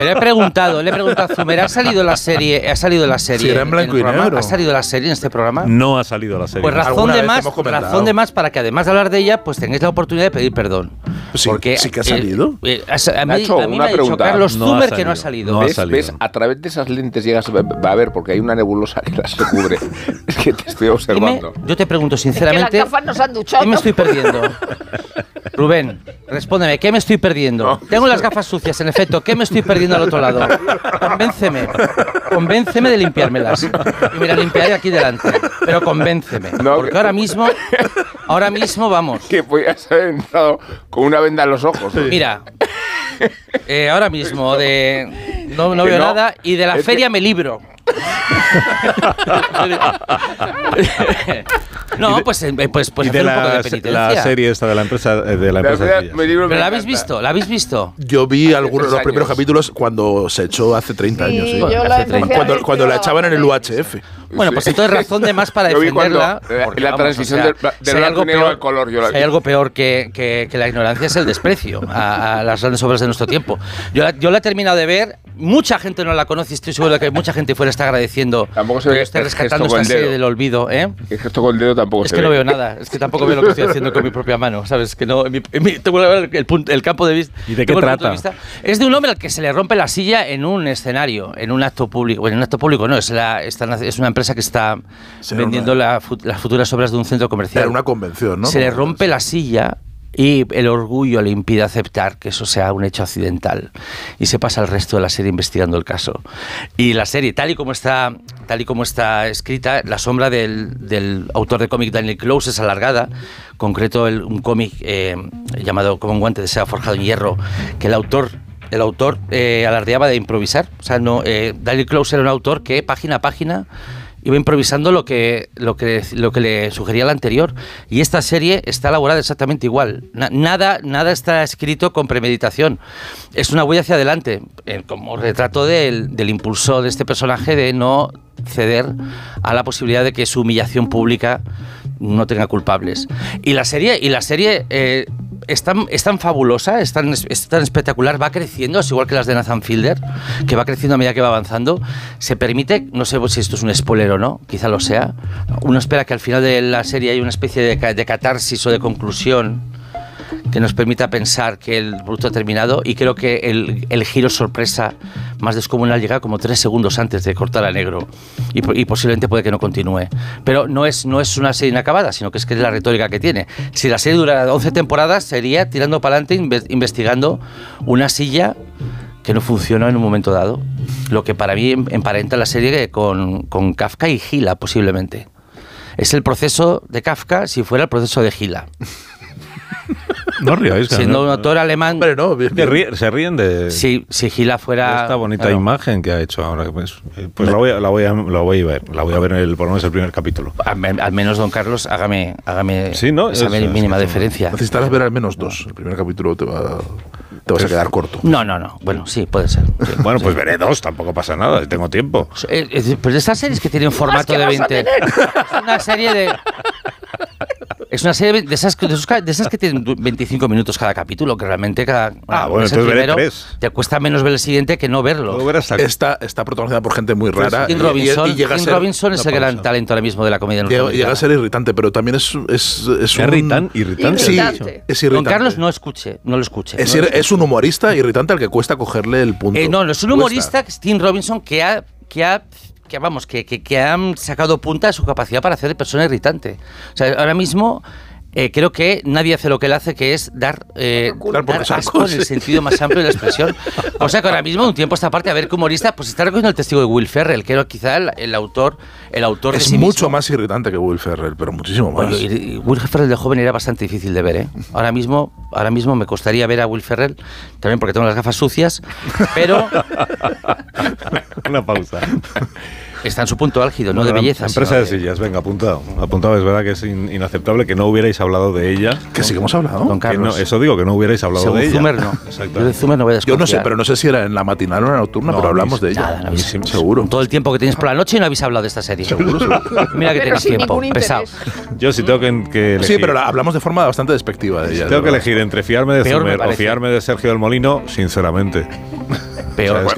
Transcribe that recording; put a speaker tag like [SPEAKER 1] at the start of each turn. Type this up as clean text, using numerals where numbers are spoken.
[SPEAKER 1] Pero he preguntado a Zumer, ¿ha salido la serie?
[SPEAKER 2] Sí, era en blanco y negro.
[SPEAKER 1] ¿Ha salido la serie en este programa?
[SPEAKER 3] No ha salido la serie.
[SPEAKER 1] Pues razón de más para que además de hablar de ella, pues tengáis la oportunidad de pedir perdón.
[SPEAKER 2] Sí,
[SPEAKER 1] porque
[SPEAKER 2] sí que ha salido.
[SPEAKER 1] A mí me ha dicho Carlos Zumer que no ha salido.
[SPEAKER 4] ¿Ves? A través de esas lentes llegas a ver, porque hay una nebulosa que las cubre. Es que te estoy observando.
[SPEAKER 1] Yo te pregunto sinceramente,
[SPEAKER 5] es que las gafas nos han duchado.
[SPEAKER 1] ¿qué me estoy perdiendo? Rubén, respóndeme, ¿qué me estoy perdiendo? No. Tengo las gafas sucias, en efecto, ¿qué me estoy perdiendo al otro lado? Convénceme de limpiármelas. Y me las limpiaré aquí delante, pero convénceme. No, porque ahora mismo, vamos.
[SPEAKER 4] Que podías haber entrado con una venda en los ojos.
[SPEAKER 1] Mira, ahora mismo no veo nada y de la feria me libro. No, pues hacer un poco de penitencia.
[SPEAKER 3] La serie esta de la empresa
[SPEAKER 1] ¿Pero la habéis visto? ¿La habéis visto?
[SPEAKER 2] Yo vi algunos de los primeros capítulos cuando se echó hace 30 años. Sí. Cuando la echaban en el UHF.
[SPEAKER 1] Bueno, pues entonces razón de más para defenderla.
[SPEAKER 4] Porque, la transición del blanco y negro al color.
[SPEAKER 1] Si hay algo peor que la ignorancia es el desprecio a las grandes obras de nuestro tiempo. Yo la he terminado de ver. Mucha gente no la conoce y estoy seguro de que mucha gente fuera está agradeciendo que esté rescatando esta serie del olvido. El
[SPEAKER 4] gesto con el dedo tampoco
[SPEAKER 1] es que no veo nada. Es que tampoco veo lo que estoy haciendo con mi propia mano. ¿Sabes? Que no, tengo que ver el campo de vista.
[SPEAKER 3] ¿Y de qué trata?
[SPEAKER 1] Es de un hombre al que se le rompe la silla en un escenario, en un acto público. Bueno, en un acto público no, es una empresa que está vendiendo las futuras obras de un centro comercial.
[SPEAKER 2] Era una convención, ¿no?
[SPEAKER 1] Se le rompe la silla y el orgullo le impide aceptar que eso sea un hecho accidental y se pasa el resto de la serie investigando el caso. Y la serie, tal y como está escrita, la sombra del autor de cómic Daniel Close es alargada. Concreto un cómic llamado Como un guante de seda forjado en hierro, que el autor alardeaba de improvisar. O sea, Daniel Close era un autor que página a página iba improvisando lo que le sugería el anterior, y esta serie está elaborada exactamente igual. Nada está escrito con premeditación. Es una huella hacia adelante, como retrato del impulso de este personaje de no ceder a la posibilidad de que su humillación pública no tenga culpables. Y la serie es tan fabulosa, es tan espectacular, va creciendo, es igual que las de Nathan Fielder, que va creciendo a medida que va avanzando. Se permite, no sé si esto es un spoiler o no, quizá lo sea, uno espera que al final de la serie haya una especie de catarsis o de conclusión que nos permita pensar que el producto ha terminado, y creo que el giro sorpresa más descomunal llega como 3 segundos antes de cortar a negro, y posiblemente puede que no continúe. Pero no es una serie inacabada, sino que es la retórica que tiene. Si la serie durara 11 temporadas, sería tirando para adelante investigando una silla que no funcionó en un momento dado, lo que para mí emparenta la serie con Kafka y Gila, posiblemente. Es el proceso de Kafka si fuera el proceso de Gila.
[SPEAKER 3] No ríais,
[SPEAKER 1] siendo un autor alemán.
[SPEAKER 2] Pero no,
[SPEAKER 3] se ríen de.
[SPEAKER 1] Si Gila fuera.
[SPEAKER 3] Esta bonita imagen que ha hecho ahora. Pues la voy a ver. La voy a ver por lo menos el primer capítulo.
[SPEAKER 1] Al menos, don Carlos, hágame
[SPEAKER 3] sí, ¿no?
[SPEAKER 1] esa mínima deferencia.
[SPEAKER 2] Necesitarás ver al menos 2. El primer capítulo te vas a quedar corto.
[SPEAKER 1] No. Bueno, sí, puede ser. Sí,
[SPEAKER 3] bueno, pues veré 2, tampoco pasa nada, tengo tiempo.
[SPEAKER 1] Pues estas series que tienen formato de 20. Es una serie de. Es una serie de esas que tienen 25 minutos cada capítulo, que realmente
[SPEAKER 3] bueno, entonces veré 3.
[SPEAKER 1] Te cuesta menos ver el siguiente que no verlo.
[SPEAKER 2] Está protagonizada por gente muy rara.
[SPEAKER 1] Tim Robinson es el gran talento ahora mismo de la comedia norteamericana.
[SPEAKER 2] Llega a ser irritante, pero también es
[SPEAKER 3] irritante.
[SPEAKER 2] Sí, es irritante.
[SPEAKER 1] Don Carlos, no lo escuche.
[SPEAKER 2] Es un humorista irritante al que cuesta cogerle el punto.
[SPEAKER 1] No es un humorista, que es Tim Robinson, que han sacado punta de su capacidad para hacer de persona irritante. O sea, ahora mismo creo que nadie hace lo que él hace, que es dar asco en el sentido más amplio de la expresión. O sea que ahora mismo, un tiempo a esta parte, a ver qué humorista, pues está recogiendo el testigo de Will Ferrell, que era quizá el autor de
[SPEAKER 2] es
[SPEAKER 1] sí
[SPEAKER 2] mucho
[SPEAKER 1] mismo.
[SPEAKER 2] Más irritante que Will Ferrell, pero muchísimo más.
[SPEAKER 1] Bueno, y Will Ferrell de joven era bastante difícil de ver, ¿eh? Ahora mismo me costaría ver a Will Ferrell, también porque tengo las gafas sucias, pero
[SPEAKER 3] una pausa.
[SPEAKER 1] Está en su punto álgido, no de belleza.
[SPEAKER 3] Empresa de sillas, venga, apuntado. Es verdad que es inaceptable que no hubierais hablado de ella.
[SPEAKER 2] Que sí que hemos hablado.
[SPEAKER 1] Don Carlos.
[SPEAKER 3] Eso digo, que no hubierais hablado
[SPEAKER 1] Según
[SPEAKER 3] de ella.
[SPEAKER 1] Zumer, no.
[SPEAKER 3] Exacto.
[SPEAKER 1] Yo de Zumer no voy a desconfiar.
[SPEAKER 2] Yo no sé, pero no sé si era en la matinal o en la nocturna, pero hablamos de ella.
[SPEAKER 1] Nada,
[SPEAKER 2] seguro.
[SPEAKER 1] Todo el tiempo que tenéis por la noche y no habéis hablado de esta serie.
[SPEAKER 2] Seguro.
[SPEAKER 1] Mira que tenéis tiempo, pesado.
[SPEAKER 3] Yo sí tengo que elegir.
[SPEAKER 2] Sí, pero hablamos de forma bastante despectiva de ella.
[SPEAKER 3] Tengo que elegir entre fiarme de Zumer o fiarme de Sergio del Molino, sinceramente.
[SPEAKER 1] Peor.